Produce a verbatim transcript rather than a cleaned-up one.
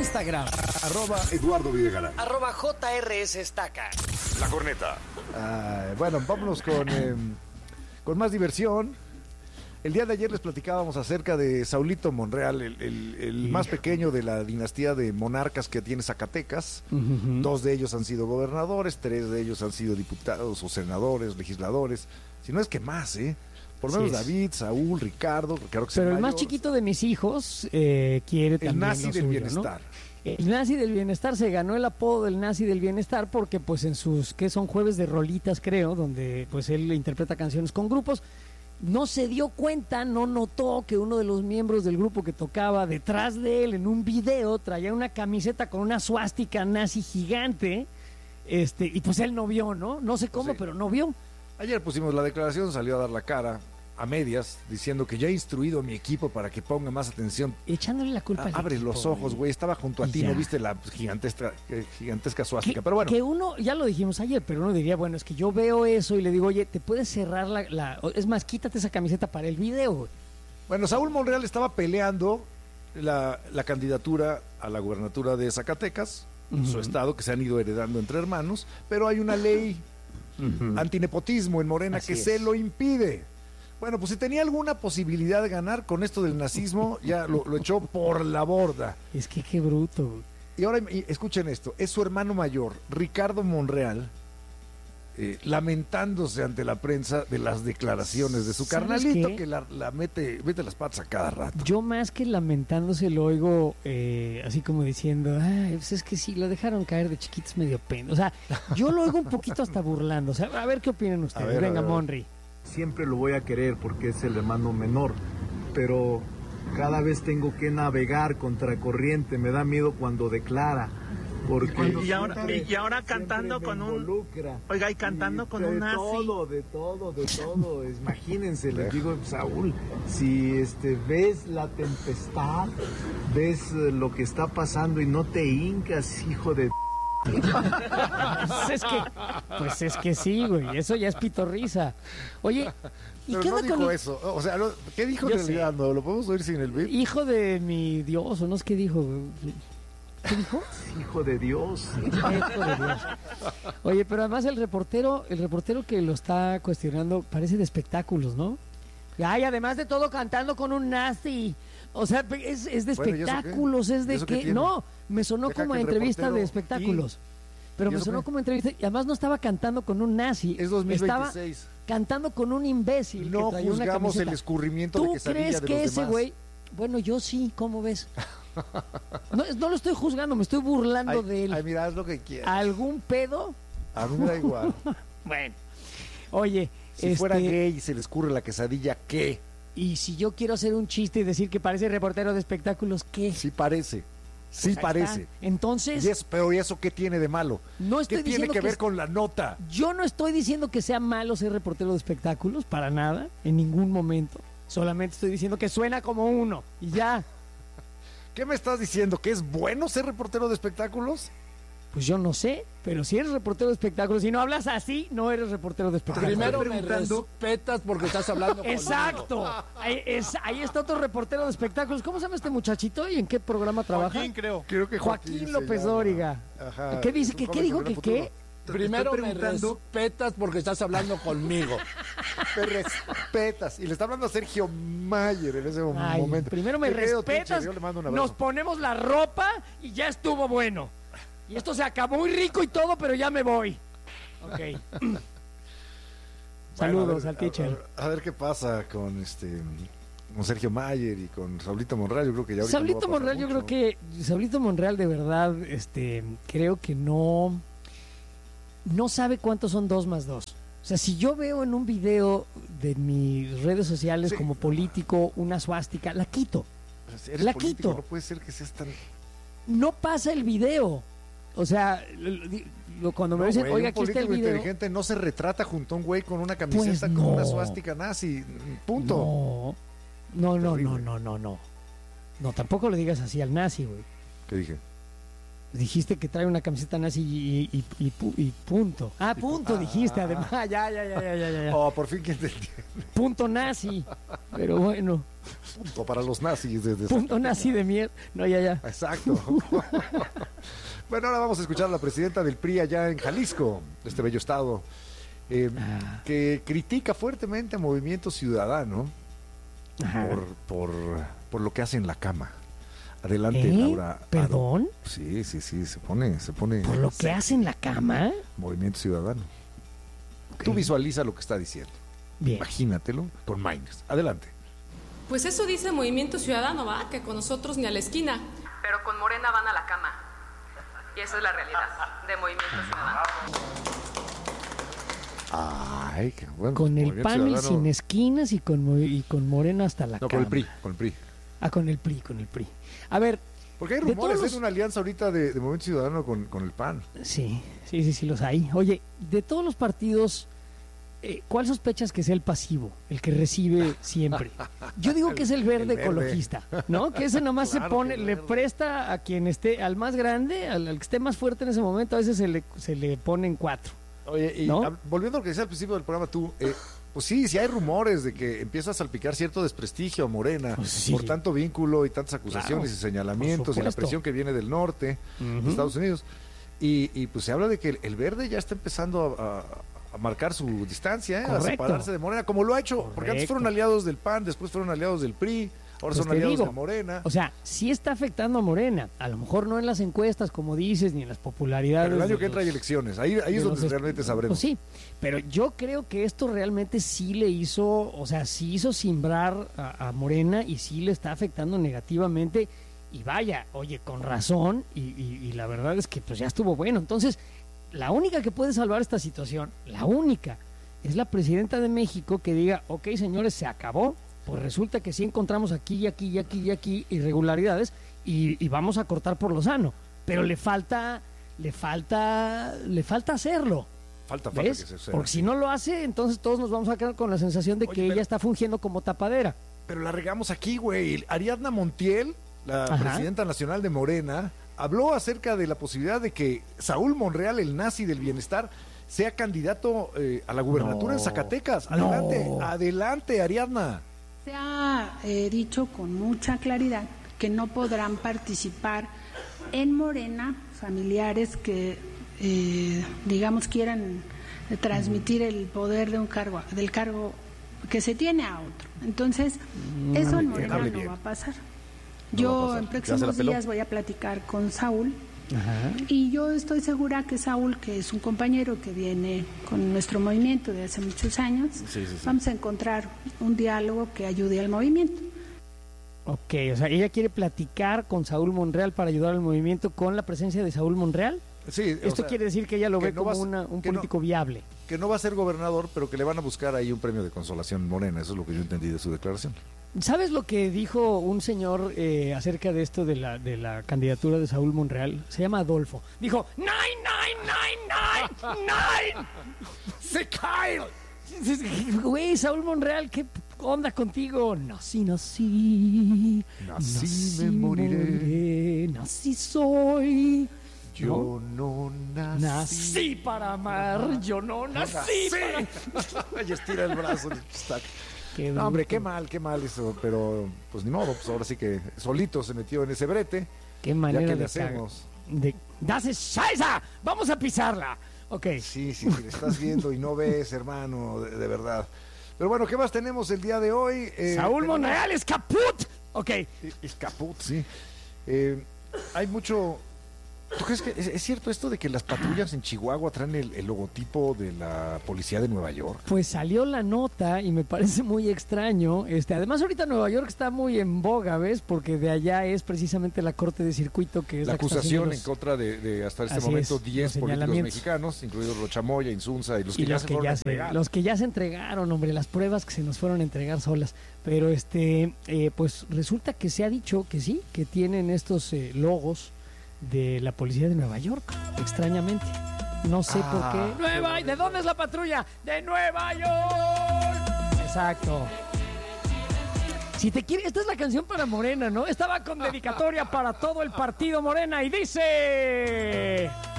Instagram. Arroba Eduardo Videgaray. Arroba J R S Estaca. La Corneta. Ah, bueno, vámonos con, eh, con más diversión. El día de ayer les platicábamos acerca de Saulito Monreal, el, el, el más pequeño de la dinastía de monarcas que tiene Zacatecas. Uh-huh. Dos de ellos han sido gobernadores, tres de ellos han sido diputados o senadores, legisladores. Si no es que más, ¿eh? Por lo menos sí, David, Saúl, Ricardo. Claro que Pero el mayor. más chiquito de mis hijos eh, quiere también el nazi lo del suyo, bienestar. ¿no? El nazi del bienestar se ganó el apodo del nazi del bienestar porque pues en sus, que son jueves de rolitas creo, donde pues él interpreta canciones con grupos, no se dio cuenta, no notó que uno de los miembros del grupo que tocaba detrás de él en un video traía una camiseta con una suástica nazi gigante, este, y pues él no vio, ¿no? No sé cómo, sí, pero no vio. Ayer pusimos la declaración, salió a dar la cara a medias, diciendo que ya he instruido a mi equipo para que ponga más atención. Echándole la culpa ah, al Abre equipo, los ojos, güey, estaba junto a ti, ya. no viste la gigantesca, eh, gigantesca suástica, pero bueno. Que uno, ya lo dijimos ayer, pero uno diría, bueno, es que yo veo eso y le digo, oye, ¿te puedes cerrar la, la... es más, quítate esa camiseta para el video, güey? Bueno, Saúl Monreal estaba peleando la, la candidatura a la gubernatura de Zacatecas, uh-huh. su estado, que se han ido heredando entre hermanos, pero hay una ley uh-huh. antinepotismo en Morena Así que es. se lo impide. Bueno, pues si tenía alguna posibilidad de ganar con esto del nazismo, ya lo, lo echó por la borda. Es que qué bruto. Y ahora, y escuchen esto, es su hermano mayor, Ricardo Monreal, eh, lamentándose ante la prensa de las declaraciones de su carnalito, qué? que la, la mete, mete las patas a cada rato. Yo más que lamentándose lo oigo eh, así como diciendo, ay, pues es que sí, lo dejaron caer de chiquitos medio pena. O sea, yo lo oigo un poquito hasta burlando. O sea, a ver qué opinan ustedes. Ver, Venga, Monri. Siempre lo voy a querer porque es el hermano menor, pero cada vez tengo que navegar contracorriente, me da miedo cuando declara. Porque y ahora, y ahora cantando con un oiga y cantando y con un nazi. De todo, de todo, de todo. Imagínense, les digo, Saúl, si este ves la tempestad, ves lo que está pasando y no te hincas, hijo de pues es que, pues es que sí, güey, eso ya es pitorriza. Oye, ¿y pero qué no onda dijo con eso? O sea, lo, ¿qué dijo en realidad? ¿No lo podemos oír sin el beat? Hijo de mi Dios, o no sé qué dijo. ¿Qué dijo? Hijo de Dios. Hijo de Dios. Oye, pero además el reportero, el reportero que lo está cuestionando parece de espectáculos, ¿no? Ay, además de todo cantando con un nazi. O sea, es, es de bueno, espectáculos, es de que... que no, me sonó Deja como entrevista reportero... de espectáculos. ¿Y? Pero me sonó qué? como entrevista, y además no estaba cantando con un nazi. Es dos mil veintiséis. Estaba cantando con un imbécil. No que traía juzgamos una el escurrimiento ¿Tú de quesadilla crees de que los ese güey? Bueno, yo sí, ¿cómo ves? No, no lo estoy juzgando, me estoy burlando ay, de él. Ay, mira, haz lo que quieras. ¿Algún pedo? A mí me da igual. Bueno, oye... Si este... fuera gay y se le escurre la quesadilla, ¿qué? Y si yo quiero hacer un chiste y decir que parece reportero de espectáculos, ¿qué? Sí parece, sí pues parece. Está. Entonces... Y es, pero ¿y eso qué tiene de malo? No estoy ¿Qué tiene que, que ver es... con la nota? Yo no estoy diciendo que sea malo ser reportero de espectáculos, para nada, en ningún momento. Solamente estoy diciendo que suena como uno, y ya. ¿Qué me estás diciendo? ¿Que es bueno ser reportero de espectáculos? Pues yo no sé, pero si eres reportero de espectáculos, si no hablas así, no eres reportero de espectáculos. Primero me respetas porque estás hablando conmigo. Exacto. Ahí, es, ahí está otro reportero de espectáculos. ¿Cómo se llama este muchachito y en qué programa trabaja? Joaquín, creo. Creo que Joaquín, Joaquín López Dóriga. Ajá. ¿Qué dice? ¿Qué, ¿qué dijo que qué? Primero me respetas porque estás hablando conmigo. Me respetas. Y le está hablando a Sergio Mayer en ese Ay, momento. Primero me respetas, nos ponemos la ropa y ya estuvo bueno. Y esto se acabó muy rico y todo, pero ya me voy. Ok. Bueno, saludos a ver, al teacher. A, a, a ver qué pasa con este con Sergio Mayer y con Saulito Monreal. Yo creo que ya ahorita Saulito no Monreal, mucho. yo creo que Saulito Monreal de verdad, este, creo que no, no sabe cuántos son dos más dos. O sea, si yo veo en un video de mis redes sociales sí. como político una suástica, la quito. Eres la político, quito. No puede ser que seas tan... No pasa el video. O sea, lo, lo, cuando me no, dicen, güey, oiga, un aquí está el video. inteligente no se retrata junto a un güey con una camiseta pues con no. una suástica nazi. Punto. No, no, no, no, no, no, no. No, tampoco le digas así al nazi, güey. ¿Qué dije? Dijiste que trae una camiseta nazi y, y, y, y, y punto. Ah, punto, dijiste, además. Ya, ya, ya, ya, ya, ya. Oh, por fin que te entiende. Punto nazi. Pero bueno. Punto para los nazis. Desde Punto nazi de mierda. No, ya, ya. Exacto. Bueno, ahora vamos a escuchar a la presidenta del P R I allá en Jalisco, este bello estado, eh, ah. que critica fuertemente a Movimiento Ciudadano por, por, por lo que hace en la cama. Adelante, ¿Eh? Laura. ¿Perdón? Aro. Sí, sí, sí, se pone, se pone. ¿Por lo sí. que hace en la cama? Movimiento Ciudadano. Okay. Tú visualiza lo que está diciendo. Bien. Imagínatelo con Minds. Adelante. Pues eso dice Movimiento Ciudadano, ¿va? Que con nosotros ni a la esquina. Pero con Morena van a la cama. Y esa es la realidad de Movimiento Ciudadano. Ay, qué bueno. Con el Movimiento P A N Ciudadano. sin esquinas y con, y con Morena hasta la No, cama. con el P R I, con el P R I. Ah, con el P R I, con el P R I. A ver. Porque hay rumores de los... ¿eh? una alianza ahorita de, de Movimiento Ciudadano con, con el P A N. Sí, sí, sí, sí, los hay. Oye, de todos los partidos, eh, ¿cuál sospechas que sea el pasivo, el que recibe siempre? Yo digo que es el verde, el verde. ecologista, ¿no? Que ese nomás Claro, se pone, que le verde. presta a quien esté, al más grande, al, al que esté más fuerte en ese momento, a veces se le, se le ponen cuatro. Oye, y ¿no? a, volviendo a lo que decía al principio del programa tú, eh, pues sí, sí hay rumores de que empieza a salpicar cierto desprestigio a Morena Pues sí. por tanto vínculo y tantas acusaciones Claro, y señalamientos y la supuesto. presión que viene del norte, Uh-huh. de Estados Unidos. Y, y pues se habla de que el, el verde ya está empezando a, a- a marcar su distancia, ¿eh? a Correcto. separarse de Morena, como lo ha hecho, porque antes Correcto. fueron aliados del P A N, después fueron aliados del P R I, ahora Pues son te aliados digo, de Morena. O sea, sí está afectando a Morena. A lo mejor no en las encuestas, como dices, ni en las popularidades. Pero el año de que entra hay los- elecciones, ahí, ahí de es donde los est- realmente sabremos. Pues sí, pero yo creo que esto realmente sí le hizo, o sea, sí hizo simbrar a, a Morena y sí le está afectando negativamente. Y vaya, oye, con razón, y, y- y la verdad es que pues ya estuvo bueno. Entonces, la única que puede salvar esta situación, la única, es la presidenta de México que diga, ok, señores, se acabó. Pues resulta que sí encontramos aquí y aquí y aquí y aquí irregularidades y, y vamos a cortar por lo sano. Pero le falta, le falta, le falta hacerlo. Falta, falta ¿Ves? que se sea. Porque si no lo hace, entonces todos nos vamos a quedar con la sensación de Oye, que pero- ella está fungiendo como tapadera. Pero la regamos aquí, güey. Ariadna Montiel, la Ajá. presidenta nacional de Morena, habló acerca de la posibilidad de que Saúl Monreal, el nazi del bienestar, sea candidato eh, a la gubernatura No. en Zacatecas. Adelante, No. adelante, Ariadna. Se ha eh, dicho con mucha claridad que no podrán participar en Morena familiares que, eh, digamos, quieran eh, transmitir el poder de un cargo, del cargo que se tiene a otro. Entonces, eso en Morena hable no bien. va a pasar. No Yo va a pasar. en Ya se la próximos peló. días voy a platicar con Saúl. Ajá. Y yo estoy segura que Saúl, que es un compañero que viene con nuestro movimiento de hace muchos años, Sí, sí, sí. vamos a encontrar un diálogo que ayude al movimiento. Ok, o sea, ella quiere platicar con Saúl Monreal para ayudar al movimiento con la presencia de Saúl Monreal. Sí, o Esto sea, quiere decir que ella lo que ve no como vas- una- un que no- político viable. que no va a ser gobernador, pero que le van a buscar ahí un premio de consolación Morena. Eso es lo que yo entendí de su declaración. ¿Sabes lo que dijo un señor eh, acerca de esto de la, de la candidatura de Saúl Monreal? Se llama Adolfo. Dijo, nine, nine, nine, nine, nine. ¡Se cae! Güey, Saúl Monreal, ¿qué onda contigo? Nací, nací. Nací, me moriré. Nací, soy. Yo no nací. Nací para amar. Yo no nací para... Y estira el brazo. Está- Qué No, hombre, bruto. qué mal, qué mal eso. Pero, pues ni modo, pues ahora sí que solito se metió en ese brete. Qué manera ya que de le hacemos. cagar. De... ¡Das es Scheiße! ¡Vamos a pisarla! Ok. Sí, sí, sí, le estás viendo y no ves, hermano, de, de verdad. Pero bueno, ¿qué más tenemos el día de hoy? Eh, Saúl tenemos- Monreal es caput. Ok. Es caput, sí. Eh, hay mucho... ¿Tú crees que es, es cierto esto de que las patrullas en Chihuahua traen el, el logotipo de la policía de Nueva York? Pues salió la nota y me parece muy extraño. Este, además ahorita Nueva York está muy en boga, ¿ves? Porque de allá es precisamente la corte de circuito que es La la, que está acusación haciendo en los- contra de, de hasta este Así momento es, diez los políticos señalamientos. mexicanos, incluidos Rochamoya, Insunza y los que y ya los se que fueron ya a se, entregar. los que ya se entregaron, hombre, las pruebas que se nos fueron a entregar solas. Pero este, eh, pues resulta que se ha dicho que sí, que tienen estos eh, logos de la policía de Nueva York, extrañamente. No sé Ah, por qué. Nueva, ¿de dónde es la patrulla? De Nueva York. Exacto. Si te quiere, esta es la canción para Morena, ¿no? Estaba con dedicatoria para todo el partido Morena y dice...